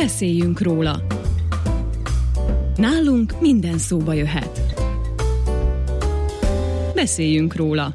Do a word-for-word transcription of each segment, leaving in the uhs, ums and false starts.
Beszéljünk róla. Nálunk minden szóba jöhet. Beszéljünk róla.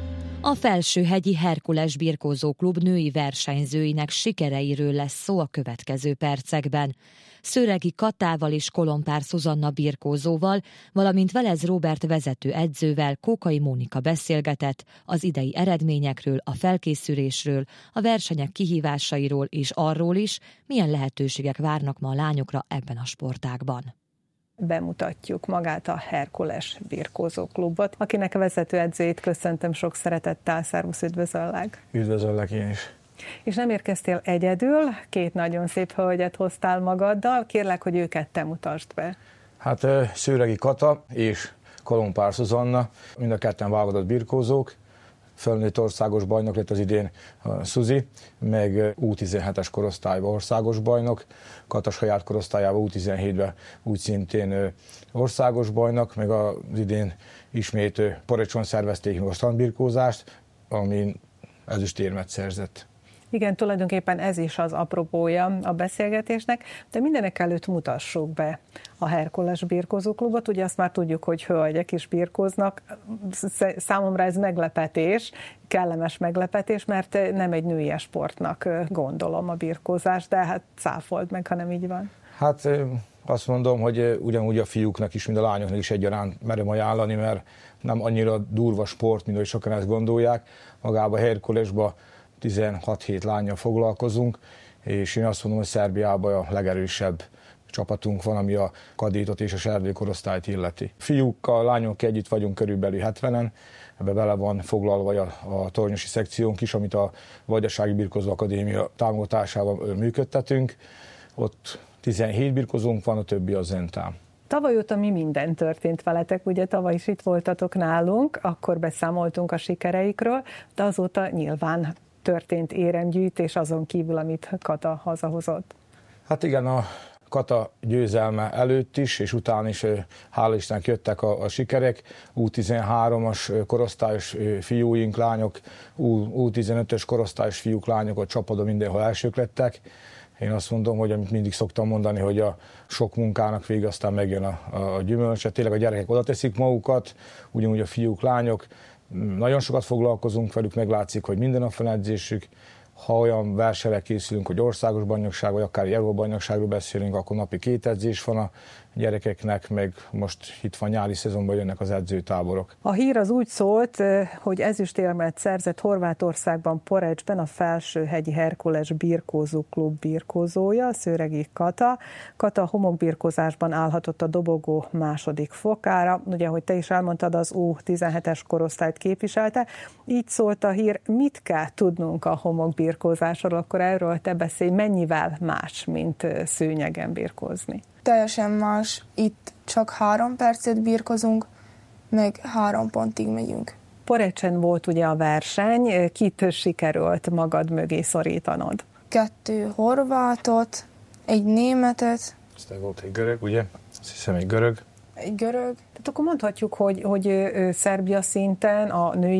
A Felsőhegyi Herkules Birkózó Klub női versenyzőinek sikereiről lesz szó a következő percekben. Szőregi Katával és Kolompár Szuzanna birkózóval, valamint Velez Róbert vezető edzővel Kókai Mónika beszélgetett az idei eredményekről, a felkészülésről, a versenyek kihívásairól és arról is, milyen lehetőségek várnak ma a lányokra ebben a sportágban. Bemutatjuk magát a Herkules Birkózó Klubot, akinek a vezetőedzőjét köszöntöm sok szeretettel. Szervusz, üdvözöllek! Üdvözöllek én is! És nem érkeztél egyedül, két nagyon szép hölgyet hoztál magaddal, kérlek, hogy őket te mutasd be. Hát Szőregi Kata és Kolompár Szuzanna, mind a ketten válogatott birkózók, felnőtt országos bajnok lett az idén a Szuzi, meg U tizenhetes korosztályban országos bajnok, Kata saját korosztályában U tizenhétben úgy szintén országos bajnok, meg az idén ismét Porecson szervezték meg a strandbirkózást, amin ezüstérmet szerzett. Igen, tulajdonképpen ez is az apropója a beszélgetésnek, de mindenek előtt mutassuk be a Herkules Birkózó Klubot. Ugye azt már tudjuk, hogy hölgyek is birkóznak. Számomra ez meglepetés, kellemes meglepetés, mert nem egy női sportnak gondolom a birkózás, de hát cáfold meg, ha nem így van. Hát azt mondom, hogy ugyanúgy a fiúknak is, mint a lányoknak is egyaránt merem ajánlani, mert nem annyira durva sport, mint ahogy sokan ezt gondolják. Magában a Herkulesban tizenhat hét lánnyal foglalkozunk, és én azt mondom, hogy Szerbiában a legerősebb csapatunk van, ami a kadétot és a serdő korosztályt illeti. Fiúkkal, lányok együtt vagyunk körülbelül hetvenen, ebbe bele van foglalva a, a tornyosi szekciónk is, amit a Vajdasági Birkózó Akadémia támogatásával működtetünk. Ott tizenhét birkozónk van, a többi a zentán. Tavaly óta mi minden történt veletek, ugye tavaly is itt voltatok nálunk, akkor beszámoltunk a sikereikről, de azóta nyilván történt éremgyűjtés azon kívül, amit Kata hazahozott. Hát igen, a Kata győzelme előtt is, és után is hála Istennek jöttek a, a sikerek. U tizenhármas korosztályos fiúink, lányok, U tizenötös korosztályos fiúk, lányok a csapatban mindenhol elsők lettek. Én azt mondom, hogy amit mindig szoktam mondani, hogy a sok munkának vége aztán megjön a, a gyümölcse. Tényleg a gyerekek oda teszik magukat, ugyanúgy a fiúk, lányok. Nagyon sokat foglalkozunk velük, meglátszik, hogy minden nap van edzésük. Ha olyan versenyre készülünk, hogy országos bajnokság, vagy akár Európa-bajnokságról beszélünk, akkor napi két edzés van a gyerekeknek, meg most itt van nyári szezonban, jönnek az edzőtáborok. A hír az úgy szólt, hogy ezüstérmet szerzett Horvátországban, Porecsben a Felsőhegyi Herkules Birkózó Klub birkózója, Szőregi Kata. Kata a homokbirkózásban állhatott a dobogó második fokára. Ugye, ahogy te is elmondtad, az U tizenhetes korosztályt képviselte. Így szólt a hír, mit kell tudnunk a homokbirkózásról, akkor erről te beszélj, mennyivel más, mint szőnyegen birkózni? Teljesen más. Itt csak három percet birkozunk, meg három pontig megyünk. Porecsen volt ugye a verseny, kit sikerült magad mögé szorítanod? Kettő horvátot, egy németet. Aztán volt egy görög, ugye? Azt hiszem egy görög. Egy görög. Tehát akkor mondhatjuk, hogy, hogy Szerbia szinten a női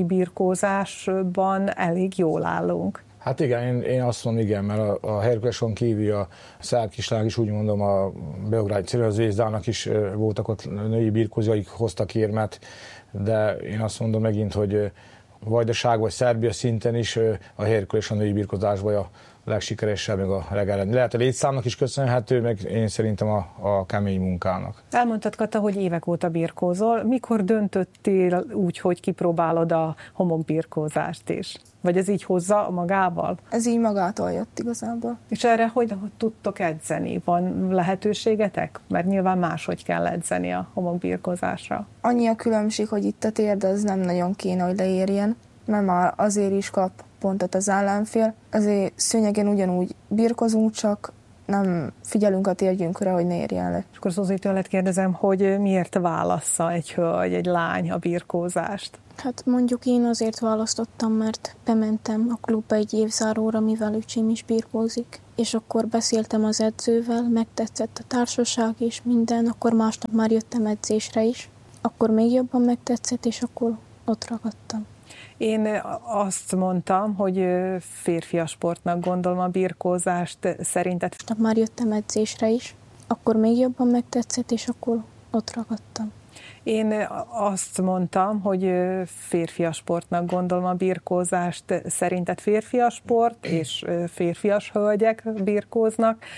birkózásban elég jól állunk. Hát igen, én, én azt mondom, igen, mert a, a Herkuleson kívül a szerb kislány is, úgy mondom, a Beográd Crvena Zvezdának is voltak ott női birkózóik, hoztak érmet, de én azt mondom megint, hogy Vajdaság vagy Szerbia szinten is a Herkules a női birkózásban a legsikeresebb, meg a legelőbb. Lehet a létszámnak is köszönhető, meg én szerintem a, a kemény munkának. Elmondtad, Kata, hogy évek óta birkózol. Mikor döntöttél úgy, hogy kipróbálod a homokbirkózást is? Vagy ez így hozza magával? Ez így magától jött igazából. És erre hogy tudtok edzeni? Van lehetőségetek? Mert nyilván máshogy kell edzeni a homokbirkózásra. Annyi a különbség, hogy itt a térd az nem nagyon kéne, hogy leérjen, mert már azért is kap pontot az ellenfél. Azért szőnyegen ugyanúgy birkozunk, csak nem figyelünk a térgyünkre, hogy ne érjen le. És akkor Zuzi, tőled kérdezem, hogy miért válassza egy hölgy, egy lány a birkózást? Hát mondjuk én azért választottam, mert bementem a klubba egy évzáróra, mivel öcsém is birkózik, és akkor beszéltem az edzővel, megtetszett a társaság és minden, akkor másnap már jöttem edzésre is, akkor még jobban megtetszett, és akkor ott ragadtam. Én azt mondtam, hogy férfias sportnak gondolom a birkózást. Szerinted? Már jöttem edzésre is, akkor még jobban megtetszett, és akkor ott ragadtam. Én azt mondtam, hogy férfias sportnak gondolom a birkózást. Szerinted férfias sport, és férfias hölgyek birkóznak.